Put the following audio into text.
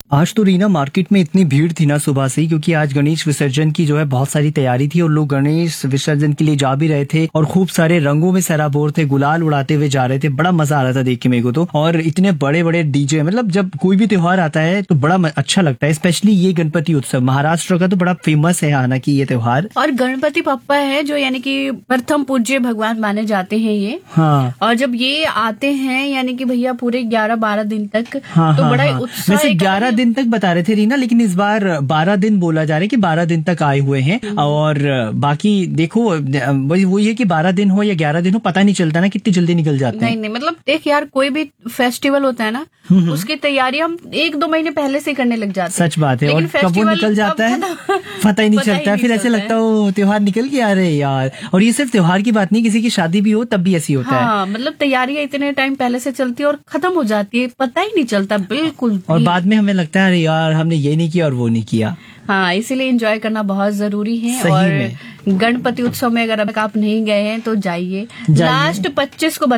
आज तो रीना मार्केट में इतनी भीड़ थी ना सुबह से ही, क्योंकि आज गणेश विसर्जन की जो है बहुत सारी तैयारी थी और लोग गणेश विसर्जन के लिए जा भी रहे थे और खूब सारे रंगों में सराबोर थे, गुलाल उड़ाते हुए जा रहे थे। बड़ा मजा आ रहा था देख के मेरे को तो। और इतने बड़े बड़े डीजे, मतलब जब कोई भी त्योहार आता है तो बड़ा अच्छा लगता है, स्पेशली ये गणपति उत्सव महाराष्ट्र का तो बड़ा फेमस है हालांकि ये त्योहार। और गणपति पप्पा है जो यानी कि प्रथम पूज्य भगवान माने जाते हैं ये। हाँ। और जब ये आते हैं यानी कि भैया पूरे 11-12 दिन तक हाँ, तो हाँ, बड़ा हाँ। उत्साह। वैसे 11 दिन तक बता रहे थे रीना, लेकिन इस बार 12 दिन बोला जा रहा है कि 12 दिन तक आए हुए हैं। और बाकी देखो वही है कि 12 दिन हो या 11 दिन हो पता नहीं चलता ना कितनी जल्दी निकल जाते हैं। नहीं मतलब देख यार, कोई भी फेस्टिवल होता है ना उसकी तैयारी हम 1-2 महीने पहले से करने लग जाते हैं। सच बात है। और कब वो निकल जाता है पता ही नहीं चलता, फिर ऐसे लगता है वो त्योहार निकल गया रे यार। और ये सिर्फ त्योहार की बात नहीं, किसी की शादी भी हो तब भी ऐसी होता है। हाँ, मतलब तैयारियां इतने टाइम पहले से चलती है और खत्म हो जाती है, पता ही नहीं चलता बिल्कुल। और बाद में हमें लगता है अरे यार हमने ये नहीं किया और वो नहीं किया। हाँ, इसीलिए एंजॉय करना बहुत जरूरी है। सही और में। गणपति उत्सव में अगर अब आप नहीं गए हैं तो जाइए। लास्ट 25 को